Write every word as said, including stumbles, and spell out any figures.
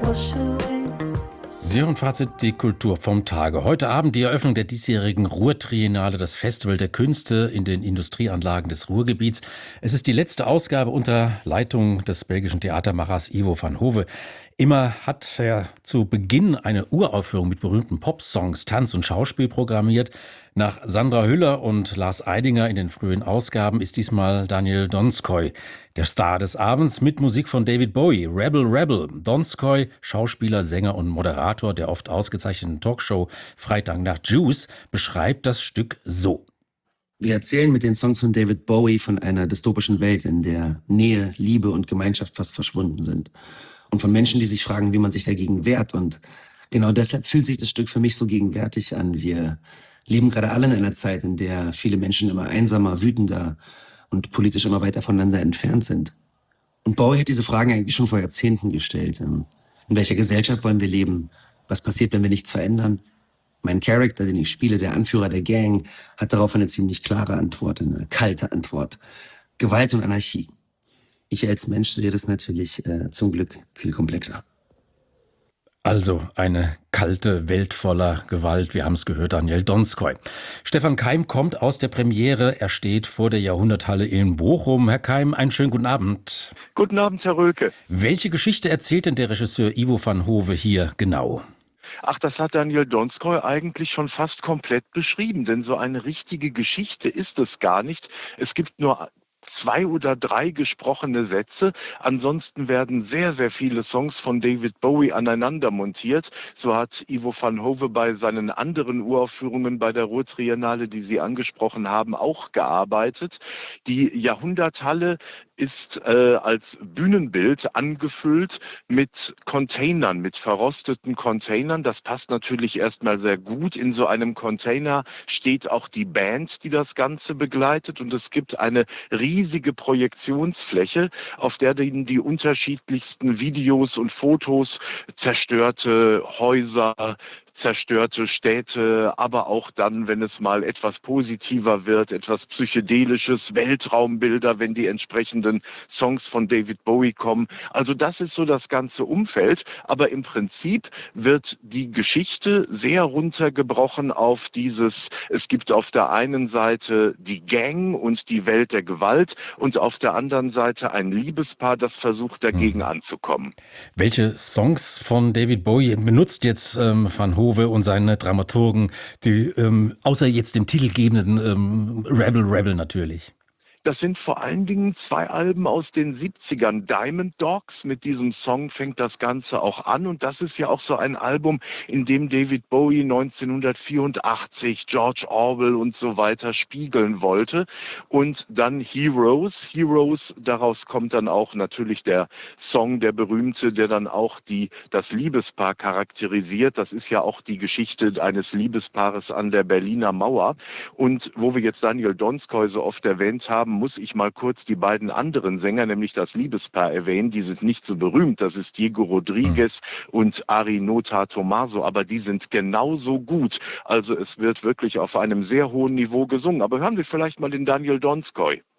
Sie hören Fazit, die Kultur vom Tage. Heute Abend die Eröffnung der diesjährigen Ruhr-Triennale, das Festival der Künste in den Industrieanlagen des Ruhrgebiets. Es ist die letzte Ausgabe unter Leitung des belgischen Theatermachers Ivo van Hove. Immer hat er zu Beginn eine Uraufführung mit berühmten Popsongs, Tanz und Schauspiel programmiert. Nach Sandra Hüller und Lars Eidinger in den frühen Ausgaben ist diesmal Daniel Donskoy der Star des Abends mit Musik von David Bowie. Rebel Rebel. Donskoy, Schauspieler, Sänger und Moderator der oft ausgezeichneten Talkshow Freitag nach Juice, beschreibt das Stück so. Wir erzählen mit den Songs von David Bowie von einer dystopischen Welt, in der Nähe, Liebe und Gemeinschaft fast verschwunden sind. Und von Menschen, die sich fragen, wie man sich dagegen wehrt. Und genau deshalb fühlt sich das Stück für mich so gegenwärtig an. Wir leben gerade alle in einer Zeit, in der viele Menschen immer einsamer, wütender und politisch immer weiter voneinander entfernt sind. Und Bowie hat diese Fragen eigentlich schon vor Jahrzehnten gestellt. In welcher Gesellschaft wollen wir leben? Was passiert, wenn wir nichts verändern? Mein Charakter, den ich spiele, der Anführer der Gang, hat darauf eine ziemlich klare Antwort, eine kalte Antwort. Gewalt und Anarchie. Ich als Mensch sehe das natürlich äh, zum Glück viel komplexer. Also eine kalte Welt voller Gewalt, wir haben es gehört, Daniel Donskoy. Stefan Keim kommt aus der Premiere, er steht vor der Jahrhunderthalle in Bochum. Herr Keim, einen schönen guten Abend. Guten Abend, Herr Röhlke. Welche Geschichte erzählt denn der Regisseur Ivo van Hove hier genau? Ach, das hat Daniel Donskoy eigentlich schon fast komplett beschrieben, denn so eine richtige Geschichte ist es gar nicht. Es gibt nur zwei oder drei gesprochene Sätze. Ansonsten werden sehr, sehr viele Songs von David Bowie aneinander montiert. So hat Ivo van Hove bei seinen anderen Uraufführungen bei der Ruhr-Triennale, die Sie angesprochen haben, auch gearbeitet. Die Jahrhunderthalle ist äh, als Bühnenbild angefüllt mit Containern, mit verrosteten Containern. Das passt natürlich erstmal sehr gut. In so einem Container steht auch die Band, die das Ganze begleitet. Und es gibt eine riesige Projektionsfläche, auf der die, die unterschiedlichsten Videos und Fotos, zerstörte Häuser, zerstörte Städte, aber auch dann, wenn es mal etwas positiver wird, etwas Psychedelisches, Weltraumbilder, wenn die entsprechenden Songs von David Bowie kommen. Also das ist so das ganze Umfeld, aber im Prinzip wird die Geschichte sehr runtergebrochen auf dieses, es gibt auf der einen Seite die Gang und die Welt der Gewalt und auf der anderen Seite ein Liebespaar, das versucht dagegen hm. anzukommen. Welche Songs von David Bowie benutzt jetzt ähm, Van Hove und seine Dramaturgen, die ähm, außer jetzt dem titelgebenden ähm, Rebel Rebel natürlich? Das sind vor allen Dingen zwei Alben aus den siebzigern. Diamond Dogs, mit diesem Song fängt das Ganze auch an. Und das ist ja auch so ein Album, in dem David Bowie neunzehnhundertvierundachtzig, George Orwell und so weiter spiegeln wollte. Und dann Heroes. Heroes, daraus kommt dann auch natürlich der Song, der berühmte, der dann auch die, das Liebespaar charakterisiert. Das ist ja auch die Geschichte eines Liebespaares an der Berliner Mauer. Und wo wir jetzt Daniel Donskoy so oft erwähnt haben, muss ich mal kurz die beiden anderen Sänger, nämlich das Liebespaar, erwähnen. Die sind nicht so berühmt. Das ist Diego Rodriguez mhm. und Ari Nota Tomaso, aber die sind genauso gut. Also es wird wirklich auf einem sehr hohen Niveau gesungen. Aber hören wir vielleicht mal den Daniel Donskoy.